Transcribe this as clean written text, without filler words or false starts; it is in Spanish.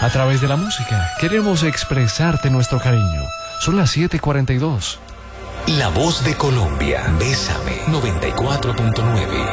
A través de la música, queremos expresarte nuestro cariño. Son las 7:42. La voz de Colombia. Bésame 94.9.